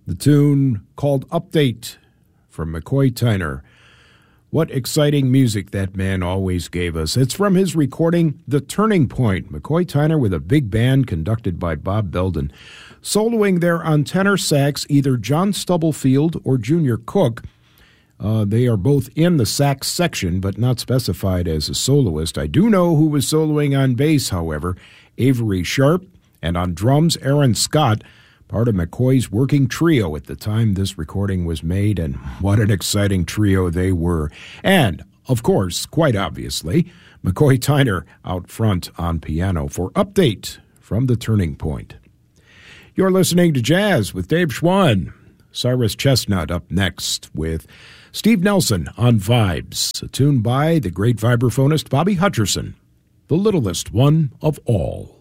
The tune called Update from McCoy Tyner. What exciting music that man always gave us. It's from his recording, The Turning Point. McCoy Tyner with a big band conducted by Bob Belden. Soloing there on tenor sax, either John Stubblefield or Junior Cook. They are both in the sax section, but not specified as a soloist. I do know who was soloing on bass, however, Avery Sharp, and on drums, Aaron Scott, part of McCoy's working trio at the time this recording was made, and what an exciting trio they were. And, of course, quite obviously, McCoy Tyner out front on piano for Update from The Turning Point. You're listening to Jazz with Dave Schwann. Cyrus Chestnut up next with Steve Nelson on Vibes, a tune by the great vibraphonist Bobby Hutcherson, the littlest one of all.